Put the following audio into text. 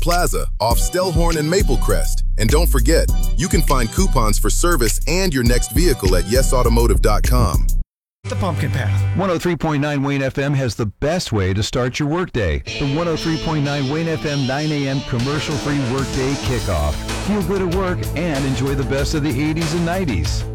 Plaza off Stellhorn and Maple Crest. And don't forget, you can find coupons for service and your next vehicle at yesautomotive.com. The Pumpkin Path. 103.9 Wayne FM has the best way to start your workday. The 103.9 Wayne FM 9 a.m. commercial-free workday kickoff. Feel good at work and enjoy the best of the 80s and 90s.